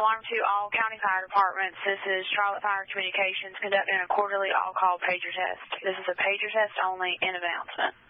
Alarm to all county fire departments. This is Charlotte Fire Communications conducting a quarterly all-call pager test. This is a pager test only in announcement.